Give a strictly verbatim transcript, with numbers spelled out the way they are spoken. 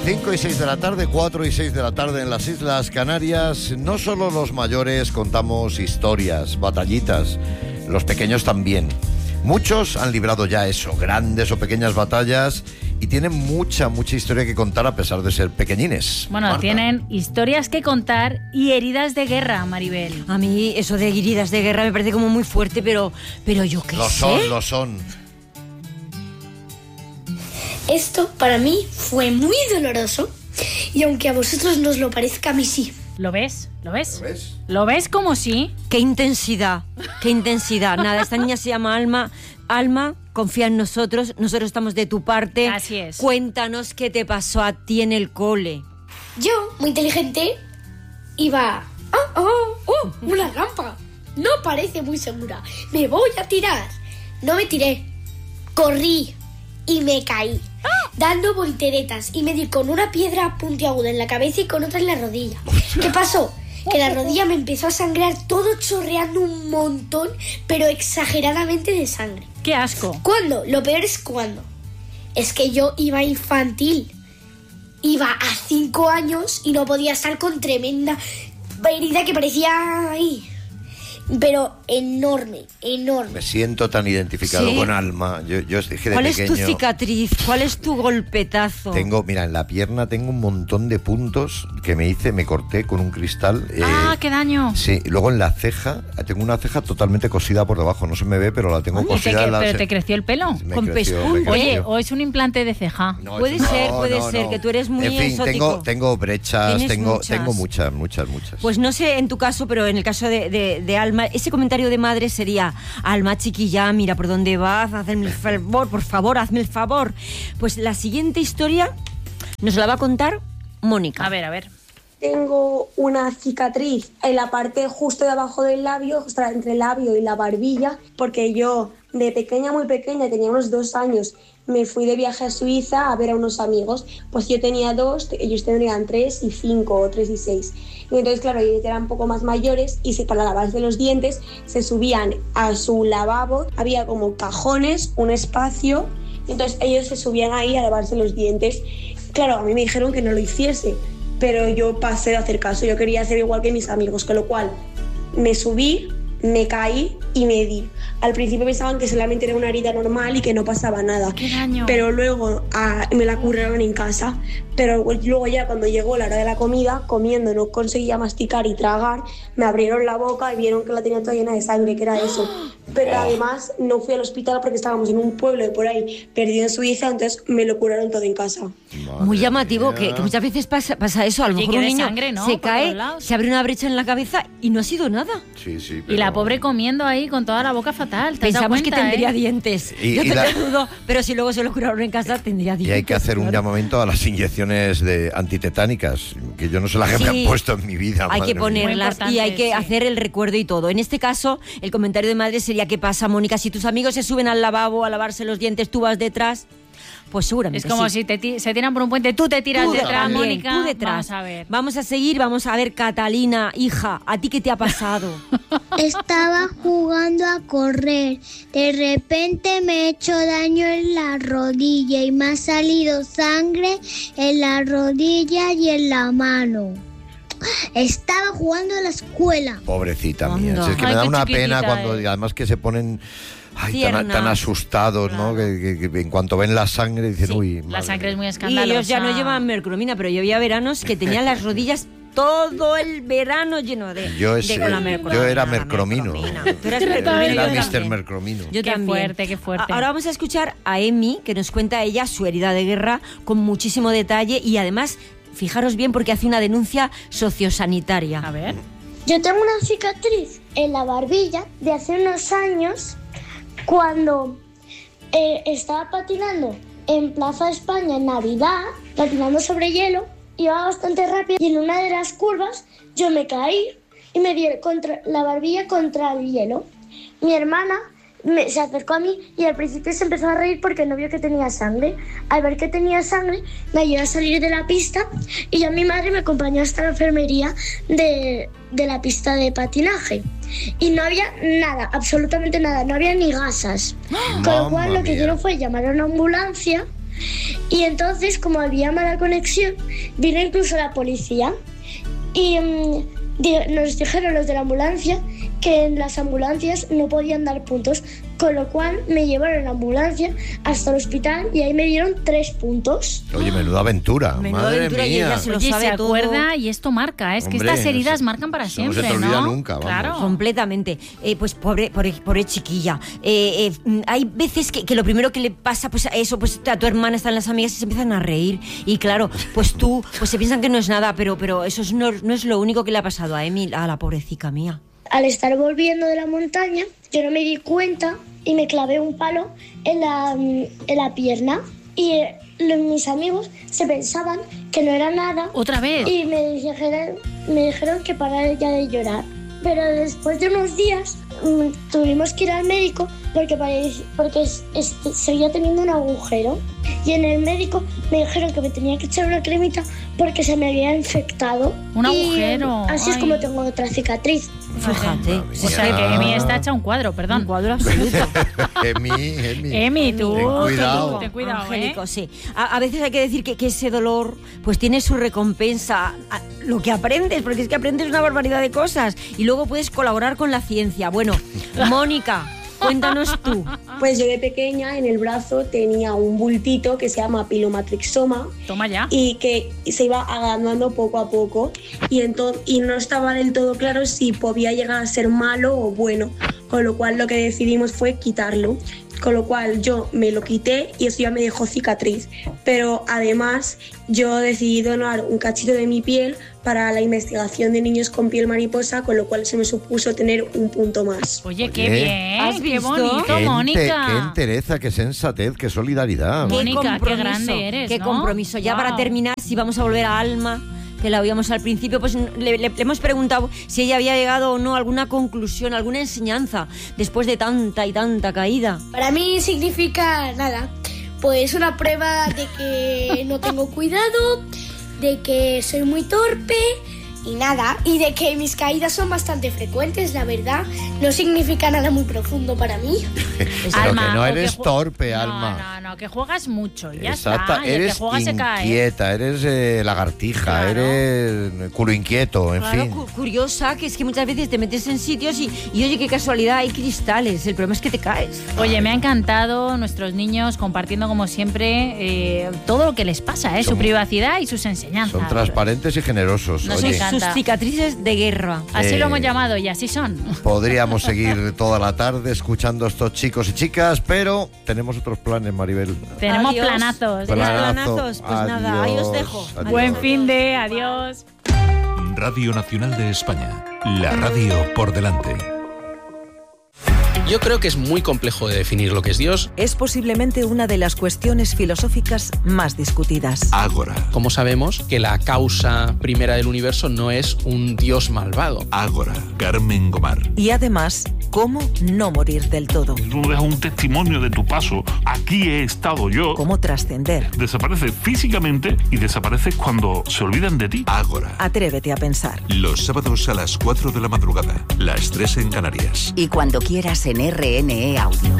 cinco y seis de la tarde, cuatro y seis de la tarde en las Islas Canarias. No solo los mayores contamos historias, batallitas, los pequeños también. Muchos han librado ya eso, grandes o pequeñas batallas, y tienen mucha, mucha historia que contar a pesar de ser pequeñines. Bueno, Marta. Tienen historias que contar y heridas de guerra, Maribel. A mí eso de heridas de guerra me parece como muy fuerte, pero, pero yo qué lo sé. Lo son, lo son. Esto para mí fue muy doloroso y aunque a vosotros no os lo parezca, a mí sí. ¿Lo ves? ¿Lo ves? ¿Lo ves? ¿Lo ves como sí? ¡Qué intensidad! ¡Qué intensidad! Nada, esta niña se llama Alma. Alma, confía en nosotros, nosotros estamos de tu parte. Así es. Cuéntanos qué te pasó a ti en el cole. Yo, muy inteligente, iba... ¡Oh, oh, oh! ¡Una rampa! No parece muy segura. Me voy a tirar. No me tiré. Corrí y me caí. Dando volteretas y me di con una piedra puntiaguda en la cabeza y con otra en la rodilla. ¿Qué pasó? Que la rodilla me empezó a sangrar, todo chorreando un montón, pero exageradamente de sangre. ¡Qué asco! ¿Cuándo? Lo peor es cuándo. Es que yo iba infantil. Iba a cinco años y no podía estar con tremenda herida que parecía ahí. Pero enorme, enorme. Me siento tan identificado ¿Sí? con Alma. Yo, yo dije de ¿Cuál pequeño, es tu cicatriz? ¿Cuál es tu golpetazo? Tengo, mira, en la pierna tengo un montón de puntos que me hice, me corté con un cristal. Eh, ¡Ah, qué daño! Sí, y luego en la ceja, tengo una ceja totalmente cosida por debajo, no se me ve, pero la tengo Oye, cosida. te, en la ¿Pero se- te creció el pelo? Me Con creció, pespunte. me creció. Oye, o es un implante de ceja. No, Puede eso no, ser, puede no, ser, no. que tú eres muy En fin, exótico. tengo, tengo brechas, Tienes tengo muchas. tengo muchas, muchas, muchas. Pues no sé en tu caso, pero en el caso de, de, de Alma, ese comentario de madre sería: Alma, chiquilla, mira por dónde vas, hazme el favor, por favor, hazme el favor. Pues la siguiente historia nos la va a contar Mónica. A ver, a ver. Tengo una cicatriz en la parte justo de abajo del labio, justo entre el labio y la barbilla, porque yo de pequeña, muy pequeña, tenía unos dos años, me fui de viaje a Suiza a ver a unos amigos. Pues yo tenía dos, ellos tendrían tres y cinco, o tres y seis. Y entonces, claro, ellos eran un poco más mayores y se, para lavarse los dientes se subían a su lavabo, había como cajones, un espacio, y entonces ellos se subían ahí a lavarse los dientes. Claro, a mí me dijeron que no lo hiciese, pero yo pasé de hacer caso, yo quería ser igual que mis amigos, con lo cual me subí, me caí y me di. Al principio pensaban que solamente era una herida normal y que no pasaba nada. ¡Qué daño! Pero luego ah, me la curaron en casa. Pero luego ya cuando llegó la hora de la comida, comiendo no conseguía masticar y tragar, me abrieron la boca y vieron que la tenía toda llena de sangre, que era eso. Pero además no fui al hospital porque estábamos en un pueblo de por ahí, perdido en Suiza, entonces me lo curaron todo en casa. Madre Muy llamativo que, mía. que muchas veces pasa, pasa eso. A lo Oye, mejor que un de niño sangre, ¿no? se Por cae, todos lados. se abre una brecha en la cabeza y no ha sido nada. Sí, sí, Y pero- la pobre comiendo ahí con toda la boca fatal. ¿Te has dado Pensamos que cuenta, tendría eh? dientes. Y- Yo y te la- lo dudo, pero si luego se lo curaron en casa, tendría Y dientes. hay que hacer un claro. llamamiento a las inyecciones de antitetánicas, que yo no sé las que Sí. me han puesto en mi vida. Hay madre que mía. ponerlas Muy y hay que importante, sí. hacer el recuerdo y todo. En este caso, el comentario de madre sería: ¿qué pasa, Mónica? Si tus amigos se suben al lavabo a lavarse los dientes, tú vas detrás, pues seguramente Es como sí. si te ti- se tiran por un puente, tú te tiras Tú detrás, también, Mónica. tú detrás. Vamos a ver. Vamos a seguir, vamos a ver, Catalina, hija, ¿a ti qué te ha pasado? Estaba jugando a correr. De repente me he hecho daño en la rodilla y me ha salido sangre en la rodilla y en la mano. Estaba jugando a la escuela. Pobrecita mía, Anda. si es que Ay, me da qué una chiquitita pena cuando, es. y además que se ponen ay, tan, Tiernas. tan asustados, ¿no? Que, que- que en cuanto ven la sangre dicen, Sí, uy, La madre sangre es muy mía. Y escandalosa. ellos ya no llevan mercromina, pero yo había veranos que tenían las rodillas todo el verano lleno de, Yo, de ese- con la mercromina, yo era la mercromino. mercromina. Tú eras Era mercromino, Era yo mister también. Mercromino. Yo Qué también. fuerte, qué fuerte. A- Ahora vamos a escuchar a Emi, que nos cuenta ella su herida de guerra con muchísimo detalle y además, fijaros bien porque hace una denuncia sociosanitaria. A ver. Yo tengo una cicatriz en la barbilla de hace unos años cuando eh, estaba patinando en Plaza España en Navidad, patinando sobre hielo, iba bastante rápido y en una de las curvas yo me caí y me di contra, la barbilla contra el hielo. Mi hermana me, se acercó a mí y al principio se empezó a reír porque no vio que tenía sangre. Al ver que tenía sangre, me ayudó a salir de la pista y ya mi madre me acompañó hasta la enfermería de, de la pista de patinaje. Y no había nada, absolutamente nada, no había ni gasas. Con lo cual Mamma lo que mía. hicieron fue llamar a una ambulancia Y entonces, como había mala conexión, vino incluso la policía y um, di- nos dijeron los de la ambulancia que en las ambulancias no podían dar puntos, con lo cual me llevaron en la ambulancia hasta el hospital y ahí me dieron tres puntos. Oye, menuda aventura, Menuda madre aventura, y mía. ella se lo Oye, sabe se todo. acuerda y esto marca. Es que Hombre, estas heridas eso- marcan para eso no siempre, se te olvida ¿no? nunca, vamos. Claro. Completamente. Eh, pues pobre, pobre, pobre chiquilla. Eh, eh, hay veces que, que lo primero que le pasa, pues a eso, pues a tu hermana están las amigas y se empiezan a reír. Y claro, pues tú, pues se piensan que no es nada, pero, pero eso es no, no es lo único que le ha pasado a Emi, a la pobrecita mía. Al estar volviendo de la montaña, yo no me di cuenta y me clavé un palo en la, en la pierna. Y eh, los- mis amigos se pensaban que no era nada Otra vez. y me dijeron, me dijeron que parara ya de llorar. Pero después de unos días mm, tuvimos que ir al médico porque, parec- porque es- es- seguía teniendo un agujero. Y en el médico me dijeron que me tenía que echar una cremita porque se me había infectado. Un Y, agujero, así es ay. como tengo otra cicatriz. Fíjate. Madre O sea que Emi está hecha un cuadro, perdón. Un cuadro absoluto. Emi, Emi. Emi, tú, Ten cuidado. tú, ten cuidado, Angélico, ¿eh? sí. A, a veces hay que decir que, que ese dolor pues tiene su recompensa, a- lo que aprendes, porque es que aprendes una barbaridad de cosas y luego puedes colaborar con la ciencia. Bueno, Mónica, cuéntanos tú. Pues yo de pequeña en el brazo tenía un bultito que se llama pilomatrixoma Toma ya. y que se iba agrandando poco a poco y, entonces, y no estaba del todo claro si podía llegar a ser malo o bueno, con lo cual lo que decidimos fue quitarlo. Con lo cual yo me lo quité y eso ya me dejó cicatriz. Pero además yo decidí donar un cachito de mi piel para la investigación de niños con piel mariposa, con lo cual se me supuso tener un punto más. Oye, qué Oye. bien, ¿Has qué visto? bonito, Qué, ente- Mónica. qué entereza, qué sensatez, qué solidaridad. Qué Mónica, qué compromiso, grande eres, Qué ¿no? compromiso. Ya Wow. para terminar, si vamos a volver a Alma, que la oíamos al principio, pues le, le- le hemos preguntado si ella había llegado o no a alguna conclusión, alguna enseñanza después de tanta y tanta caída. Para mí significa nada, pues una prueba de que no tengo cuidado, de que soy muy torpe y nada, y de que mis caídas son bastante frecuentes, la verdad. No significa nada muy profundo para mí. Pero Alma, que no o eres ju- torpe, no, Alma. No, no, que juegas mucho y ya Exacta, está. Y el eres que juega se cae. inquieta, eres eh, lagartija, Claro. eres culo inquieto, en Claro, fin. cu- curiosa, que es que muchas veces te metes en sitios y, y oye, qué casualidad, hay cristales. El problema es que te caes. Oye, me ha encantado nuestros niños compartiendo como siempre eh, todo lo que les pasa, ¿eh? Son- su privacidad y sus enseñanzas. Son transparentes y generosos. Nos Oye, encanta. Sus cicatrices de guerra. Así Eh, lo hemos llamado y así son. podríamos seguir toda la tarde escuchando a estos chicos y chicas, pero tenemos otros planes, Maribel. Tenemos Adiós. planazos. Tenemos Planazo. planazos. Pues nada, ahí os dejo. Adiós. Adiós. Buen fin de, adiós. Radio Nacional de España. La radio por delante. Yo creo que es muy complejo de definir lo que es Dios. Es posiblemente una de las cuestiones filosóficas más discutidas. Ágora. Como sabemos que la causa primera del universo no es un Dios malvado. Ágora. Carmen Gomar. Y además, cómo no morir del todo. Tú dejas un testimonio de tu paso. Aquí he estado yo. Cómo trascender. Desapareces físicamente y desapareces cuando se olvidan de ti. Ágora. Atrévete a pensar. Los sábados a las cuatro de la madrugada. Las tres en Canarias. Y cuando quieras en R N E Audio.